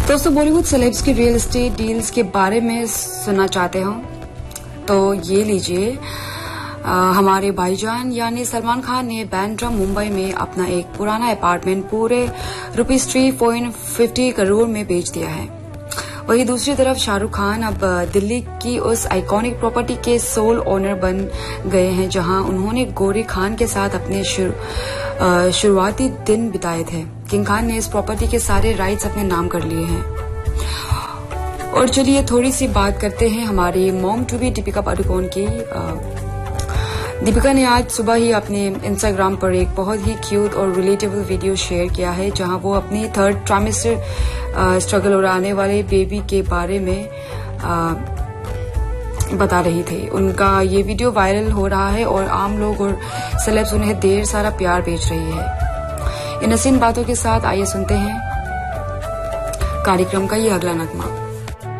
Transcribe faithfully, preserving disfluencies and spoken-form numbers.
दोस्तों, बॉलीवुड सेलेब्स की real estate deals के बारे में सुनना चाहते हो तो ये लीजिए। हमारे भाईजान यानी सलमान खान ने बांद्रा मुंबई में अपना एक पुराना अपार्टमेंट पूरे rupees three point fifty crore में बेच दिया है। वहीं दूसरी तरफ शाहरुख खान अब दिल्ली की उस आइकॉनिक प्रॉपर्टी के सोल ओनर बन गए हैं जहां उन्होंने गौरी खान के साथ अपने शुरुआती दिन बिताए थे। किंग खान ने इस प्रॉपर्टी के सारे राइट्स अपने नाम कर लिए हैं। और चलिए थोड़ी सी बात करते हैं हमारी mom to be Deepika Padukone की। दीपिका ने आज सुबह ही अपने इंस्टाग्राम पर एक बहुत ही क्यूट और रिलेटेबल वीडियो शेयर किया है जहां वो अपनी थर्ड ट्राइमेस्टर स्ट्रगल और आने वाले बेबी के बारे में आ, बता रही थी। उनका ये वीडियो वायरल हो रहा है और आम लोग और सेलेब्स उन्हें ढेर सारा प्यार भेज रही है। इन हसीन बातों के साथ आइए सुनते हैं कार्यक्रम का ये अगला नगमा।